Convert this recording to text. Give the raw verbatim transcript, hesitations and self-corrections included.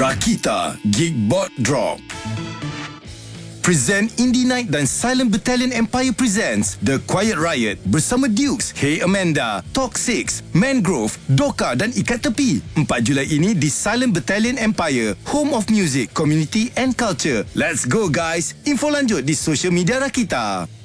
Rakita Geekbot Drop Present Indie Night dan Silent Battalion Empire presents The Quiet Riot bersama Dukes, Hey Amanda, Talk six, Mangrove, Doka dan Ikat Tepi. empat Julai ini di Silent Battalion Empire, Home of Music, Community and Culture. Let's go guys. Info lanjut di social media Rakita.